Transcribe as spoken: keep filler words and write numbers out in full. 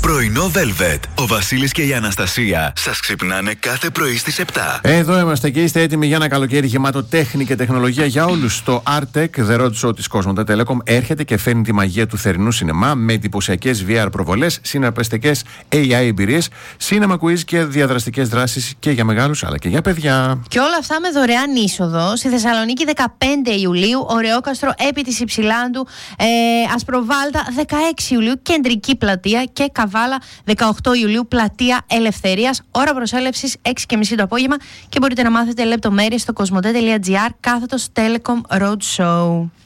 Πρωινό Velvet. Ο Βασίλης και η Αναστασία σας ξυπνάνε κάθε πρωί στις επτά. Εδώ είμαστε και είστε έτοιμοι για ένα καλοκαίρι γεμάτο τέχνη και τεχνολογία για όλους. Το Artec, The Road Show της Cosmote Telecom, έρχεται και φέρνει τη μαγεία του θερινού σινεμά με εντυπωσιακές βι αρ προβολές, συναρπαστικές έι άι εμπειρίες, cinema quiz και διαδραστικές δράσεις και για μεγάλους αλλά και για παιδιά. Και όλα αυτά με δωρεάν είσοδο στη Θεσσαλονίκη δεκαπέντε Ιουλίου, Ωρεόκαστρο επί της Υψηλάντου, ε, Ασπροβάλτα δεκαέξι Ιουλίου, Κεντρική Πλατεία και Καβάλα δεκαοκτώ Ιουλίου, Πλατεία Ελευθερίας. Ώρα προσέλευσης έξι και μισή το απόγευμα και μπορείτε να μάθετε λεπτομέρειες στο κοσμοτέ τελεία τζι άρ κάθετος Telecom Road Show.